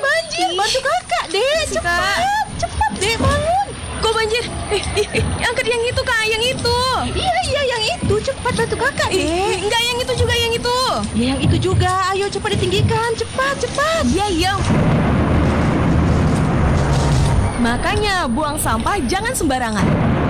banjir. Bantu kakak, Dek. Cepat. Cepat, Dek, bangun. Kok banjir? Angkat yang itu, Kak, yang itu. Iya, yang itu. Cepat bantu kakak, Dek. Enggak, yang itu juga, yang itu. Ya, yang itu juga. Ayo cepat ditinggikan. Cepat. Iya. Makanya buang sampah jangan sembarangan.